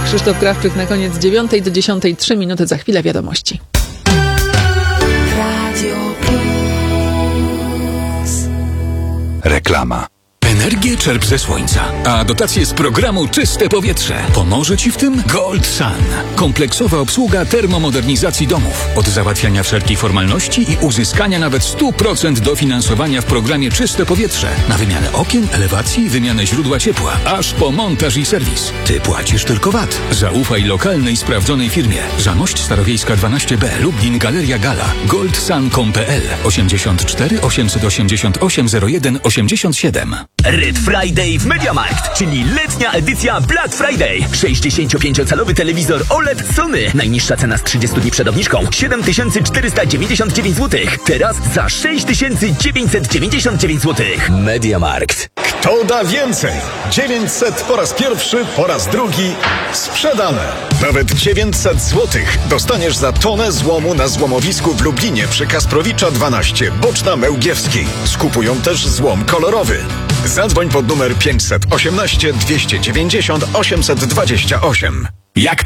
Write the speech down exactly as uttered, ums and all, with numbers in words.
Krzysztof Krawczyk na koniec dziewiątej do dziesiątej, trzy minuty, za chwilę wiadomości. Reklama. Energię czerp ze słońca, a dotacje z programu Czyste Powietrze. Pomoże Ci w tym Gold Sun. Kompleksowa obsługa termomodernizacji domów. Od załatwiania wszelkich formalności i uzyskania nawet sto procent dofinansowania w programie Czyste Powietrze. Na wymianę okien, elewacji, wymianę źródła ciepła, aż po montaż i serwis. Ty płacisz tylko V A T. Zaufaj lokalnej, sprawdzonej firmie. Zamość Starowiejska dwanaście B, Lublin, Galeria Gala. goldsun kropka com kropka p l osiemdziesiąt cztery osiemset osiemdziesiąt osiem zero jeden osiemdziesiąt siedem. Red Friday w MediaMarkt, czyli letnia edycja Black Friday. sześćdziesięciopięciocalowy telewizor O L E D Sony. Najniższa cena z trzydziestu dni przed obniżką siedem tysięcy czterysta dziewięćdziesiąt dziewięć złotych. Teraz za sześć tysięcy dziewięćset dziewięćdziesiąt dziewięć złotych. MediaMarkt. Kto da więcej? dziewięćset po raz pierwszy, po raz drugi sprzedane. Nawet dziewięćset złotych dostaniesz za tonę złomu na złomowisku w Lublinie przy Kasprowicza dwanaście, Boczna Mełgiewskiej. Skupują też złom kolorowy. Zadzwoń pod numer pięćset osiemnaście dwieście dziewięćdziesiąt osiemset dwadzieścia osiem. Jak